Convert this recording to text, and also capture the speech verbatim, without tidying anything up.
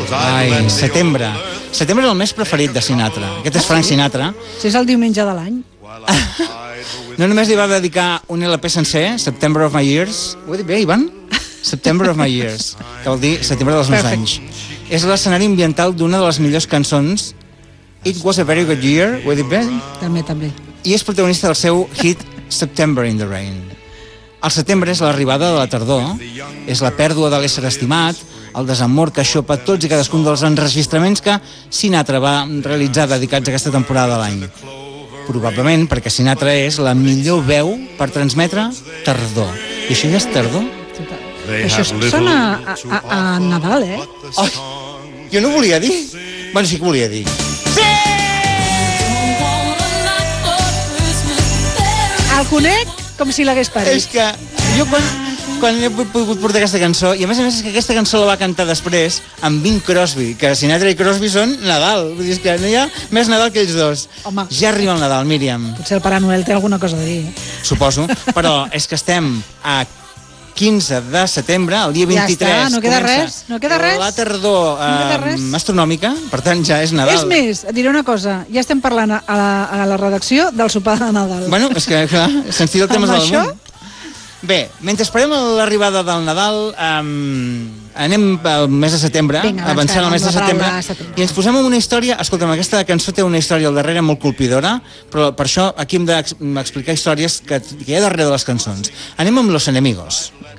Ai, setembre. Setembre és el mes preferit de Sinatra. Aquest és Frank Sinatra. Si és el diumenge de l'any. No només li va dedicar un L P sencer, September of My Years. Ho he dit bé, Ivan? September of My Years, que vol dir setembre dels meus anys. És l'escenari ambiental d'una de les millors cançons, It Was a Very Good Year, ho he dit bé? També, també. I és protagonista del seu hit September in the Rain. El setembre és l'arribada de la tardor, és la pèrdua de l'ésser estimat, el desamor que xopa tots i cadascun dels enregistraments que Sinatra va realitzar dedicats a aquesta temporada de l'any. Probablement perquè Sinatra és la millor veu per transmetre tardor. I això ja és tardor? Això sona a, a, a Nadal, eh? Ai, jo no volia dir. Bueno, sí que volia dir. Sí! El conec com si l'hagués parit. És que jo quan, quan he pogut portar aquesta cançó, i a més a més és que aquesta cançó la va cantar després amb Bing Crosby, que Sinatra i Crosby són Nadal. Vull dir, és que no hi ha més Nadal que ells dos. Home. Ja arriba el Nadal, Míriam. Potser el Pare Noel té alguna cosa a dir. Suposo, però és que estem a quinze de setembre, el dia vint-i-tres, ja està, no queda comença res, no queda res. la tardor No queda eh, res. astronòmica, per tant ja és Nadal. És més, et diré una cosa, ja estem parlant a la, a la redacció del sopar de Nadal. Bueno, és que, clar, se'ns tira el tema Amb del això? damunt. Bé, mentre esperem l'arribada del Nadal, um, anem al mes de setembre, Vinga, avancem al mes de la setembre, paraula setembre. i ens posem en una història. Escolta'm, aquesta cançó té una història al darrere molt colpidora, però per això aquí hem d'explicar històries que, que hi ha darrere de les cançons. Anem amb Los Enemigos.